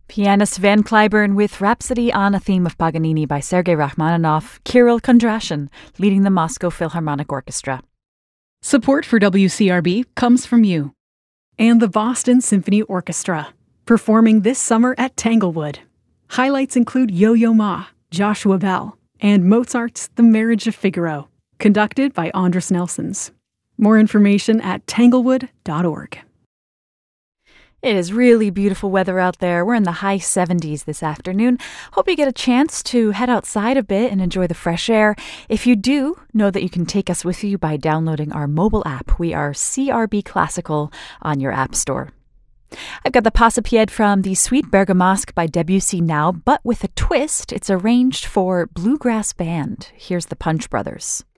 Pianist Van Cliburn with Rhapsody on a Theme of Paganini by Sergei Rachmaninoff, Kirill Kondrashin leading the Moscow Philharmonic Orchestra. Support for WCRB comes from you and the Boston Symphony Orchestra, performing this summer at Tanglewood. Highlights include Yo-Yo Ma, Joshua Bell, and Mozart's The Marriage of Figaro, conducted by Andras Nelsons. More information at tanglewood.org. It is really beautiful weather out there. We're in the high 70s this afternoon. Hope you get a chance to head outside a bit and enjoy the fresh air. If you do, know that you can take us with you by downloading our mobile app. We are CRB Classical on your app store. I've got the Passapied from the Suite Bergamasque by Debussy now, but with a twist. It's arranged for bluegrass band. Here's the Punch Brothers.